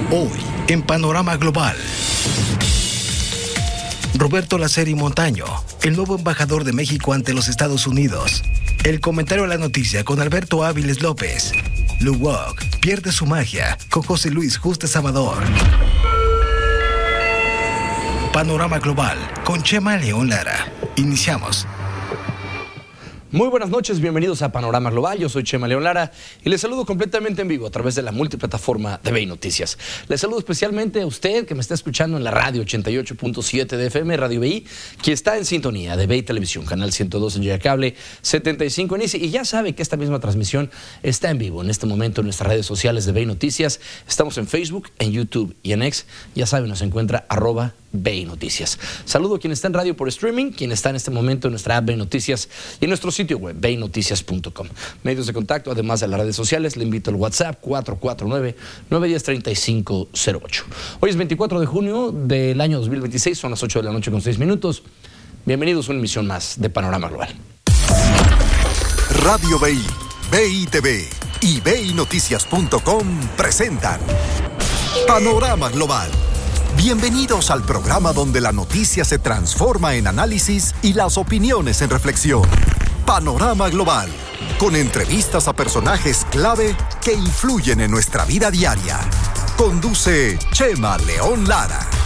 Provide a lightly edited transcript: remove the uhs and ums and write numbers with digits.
Hoy, en Panorama Global. Roberto Laceri Montaño, el nuevo embajador de México ante los Estados Unidos. El comentario a la noticia con Alberto Áviles López. Luwak pierde su magia con José Luis Juste Salvador. Panorama Global con Chema León Lara. Iniciamos. Muy buenas noches, bienvenidos a Panorama Global. Yo soy Chema León Lara y les saludo completamente en vivo a través de la multiplataforma de BEI Noticias. Les saludo especialmente a usted que me está escuchando en la radio 88.7 de FM, Radio BEI, que está en sintonía de BEI Televisión, canal 102 en Yacable, 75 en ICI. Y ya sabe que esta misma transmisión está en vivo en este momento en nuestras redes sociales de BEI Noticias. Estamos en Facebook, en YouTube y en X. Ya sabe, nos encuentra @BEI Noticias. Saludo a quien está en radio por streaming, quien está en este momento en nuestra app BEI Noticias y en nuestro sitio web beinoticias.com. Medios de contacto, además de las redes sociales, le invito al WhatsApp 449-910-3508. Hoy es 24 de junio del año 2026, son las 8 de la noche con 6 minutos. Bienvenidos a una emisión más de Panorama Global. Radio BEI, BEI TV y beinoticias.com presentan Panorama Global. Bienvenidos al programa donde la noticia se transforma en análisis y las opiniones en reflexión. Panorama Global, con entrevistas a personajes clave que influyen en nuestra vida diaria. Conduce Chema León Lara.